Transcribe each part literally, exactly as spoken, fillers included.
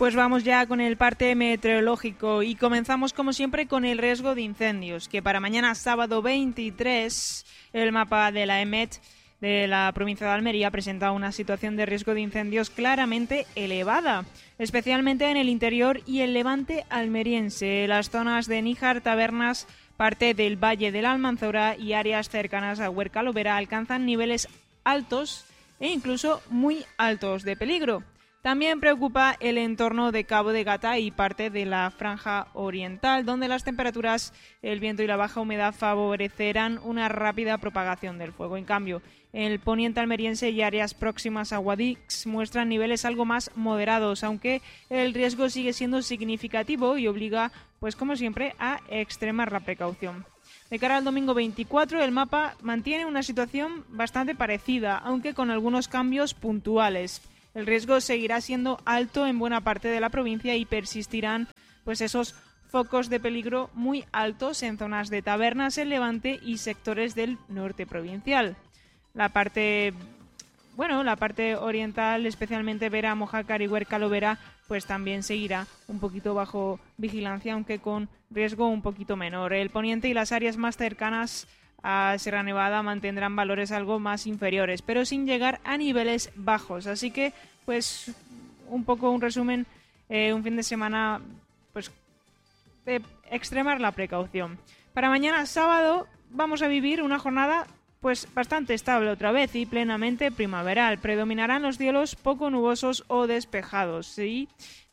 Pues vamos ya con el parte meteorológico y comenzamos como siempre con el riesgo de incendios, que para mañana sábado veintitrés el mapa de la E M E T de la provincia de Almería presenta una situación de riesgo de incendios claramente elevada, especialmente en el interior y el levante almeriense, las zonas de Níjar, Tabernas, parte del Valle de la Almanzora y áreas cercanas a Huerca Lobera alcanzan niveles altos e incluso muy altos de peligro. También preocupa el entorno de Cabo de Gata y parte de la franja oriental, donde las temperaturas, el viento y la baja humedad favorecerán una rápida propagación del fuego. En cambio, el poniente almeriense y áreas próximas a Guadix muestran niveles algo más moderados, aunque el riesgo sigue siendo significativo y obliga, pues como siempre, a extremar la precaución. De cara al domingo veinticuatro, el mapa mantiene una situación bastante parecida, aunque con algunos cambios puntuales. El riesgo seguirá siendo alto en buena parte de la provincia y persistirán pues esos focos de peligro muy altos en zonas de Tabernas, el Levante y sectores del norte provincial. La parte bueno, la parte oriental, especialmente Vera, Mojácar y Huerca Lobera, pues también seguirá un poquito bajo vigilancia, aunque con riesgo un poquito menor. El poniente y las áreas más cercanas a Sierra Nevada mantendrán valores algo más inferiores, pero sin llegar a niveles bajos. Así que, pues, un poco un resumen, eh, un fin de semana, pues, de extremar la precaución. Para mañana sábado vamos a vivir una jornada, pues, bastante estable otra vez y plenamente primaveral. Predominarán los cielos poco nubosos o despejados, ¿sí?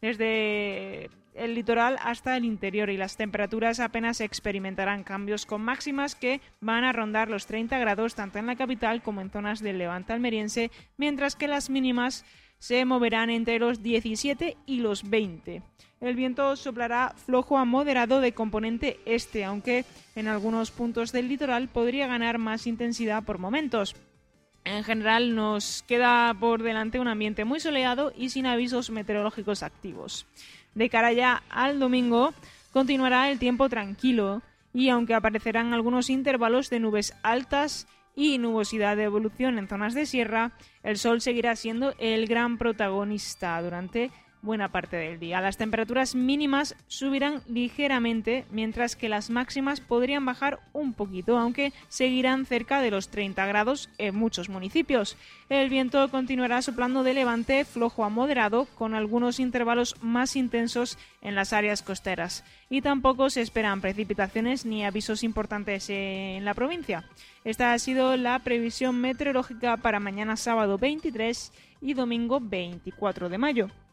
Desde el litoral hasta el interior, y las temperaturas apenas experimentarán cambios, con máximas que van a rondar los treinta grados tanto en la capital como en zonas del levante almeriense, mientras que las mínimas se moverán entre los diecisiete y los veinte. El viento soplará flojo a moderado de componente este, aunque en algunos puntos del litoral podría ganar más intensidad por momentos. En general nos queda por delante un ambiente muy soleado y sin avisos meteorológicos activos. De cara ya al domingo, continuará el tiempo tranquilo y aunque aparecerán algunos intervalos de nubes altas y nubosidad de evolución en zonas de sierra, el sol seguirá siendo el gran protagonista durante buena parte del día. Las temperaturas mínimas subirán ligeramente, mientras que las máximas podrían bajar un poquito, aunque seguirán cerca de los treinta grados en muchos municipios. El viento continuará soplando de levante flojo a moderado, con algunos intervalos más intensos en las áreas costeras. Y tampoco se esperan precipitaciones ni avisos importantes en la provincia. Esta ha sido la previsión meteorológica para mañana sábado veintitrés y domingo veinticuatro de mayo.